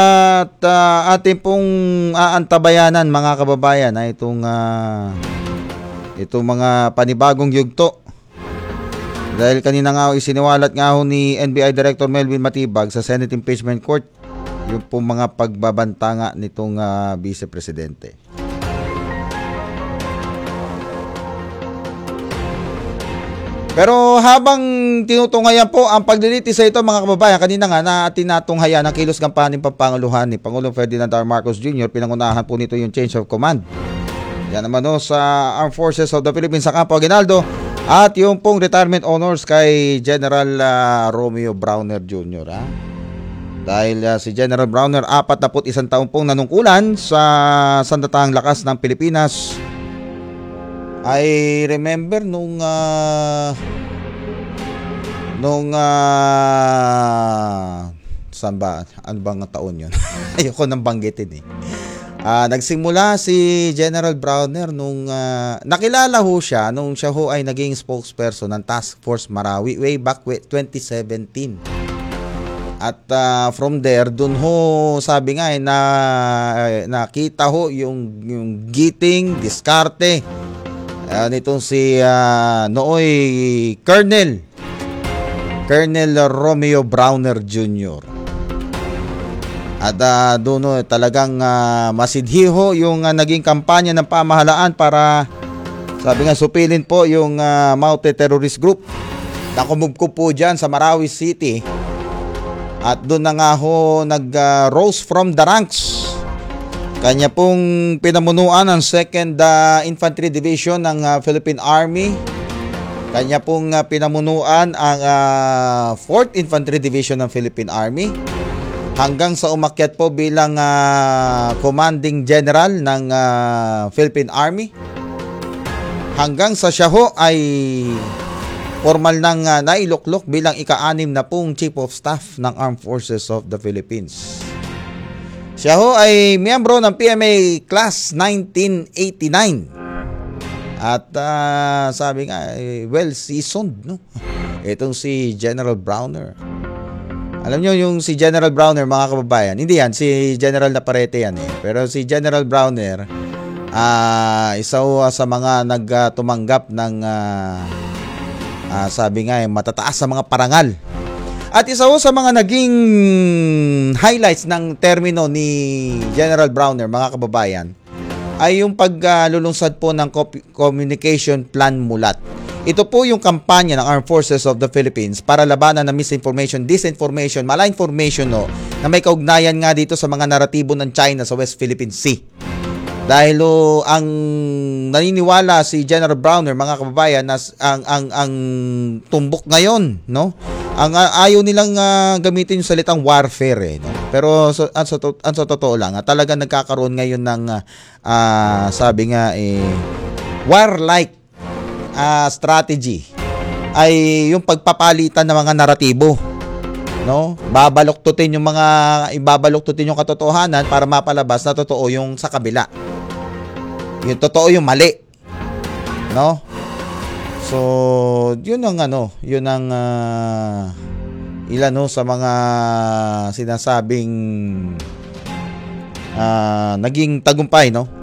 At ating pong aantabayanan mga kababayan ay itong mga panibagong yugto. Dahil kanina nga isiniwalat nga ho ni NBI Director Melvin Matibag sa Senate Impeachment Court yung pong mga pagbabanta nitong Vice Presidente. Pero habang tinutunghayan po ang paglilitis sa ito mga kababayan, kanina nga na tinatunghayan ang kilos kampaning pampanguluhan ni Pangulong Ferdinand R. Marcos Jr. Pinangunahan po nito yung change of command. Yan naman sa Armed Forces of the Philippines sa Campo Aguinaldo at yung pong retirement honors kay General Romeo Browner Jr. Dahil si General Browner 41 taon pong nanungkulan sa sandatahang lakas ng Pilipinas. I remember nung saan ba? Ano bang taon yun? Ayoko nang banggitin nagsimula si General Browner nung nakilala ho siya nung siya ho ay naging spokesperson ng Task Force Marawi way back 2017. At from there, dun ho sabi nga nakita ho yung giting, diskarte nitong si nooy Colonel Romeo Browner Jr. At doon talagang masidhiho yung naging kampanya ng pamahalaan para sabi nga supilin po yung Maute Terrorist Group. Nakumubkob po dyan sa Marawi City. At doon na nga ho nag-rose from the ranks. Kanya pong pinamunuan ang 2nd Infantry Division ng Philippine Army. Kanya pong pinamunuan ang 4th Infantry Division ng Philippine Army. Hanggang sa umakyat po bilang Commanding General ng Philippine Army. Hanggang sa siya ho ay formal nang nailuklok bilang ika-6 na pong Chief of Staff ng Armed Forces of the Philippines. Siya ho ay miyembro ng PMA Class 1989. At sabi nga, well-seasoned, no? Itong si General Browner. Alam nyo yung si General Browner, mga kababayan, hindi yan, si General Naparete yan Pero si General Browner, isa ho sa mga nagtumanggap ng, sabi nga, matataas sa mga parangal. At isa ho sa mga naging highlights ng termino ni General Browner, mga kababayan, ay yung paglulunsad po ng Communication Plan Mulat. Ito po yung kampanya ng Armed Forces of the Philippines para labanan ng misinformation, disinformation, malinformation na may kaugnayan nga dito sa mga naratibo ng China sa West Philippine Sea. Dahil ang naniniwala si General Browner, mga kababayan, na ang tumbok ngayon, no? Ang ayaw nilang gamitin yung salitang warfare no? Pero ang sa totoo lang, talaga nagkakaroon ngayon ng sabi nga warlike strategy ay yung pagpapalitan ng mga naratibo, no? Ibabaluktutin yung katotohanan para mapalabas na totoo yung sa kabila. Yung totoo yung mali, no? So, yun ang ilan sa mga sinasabing naging tagumpay, no?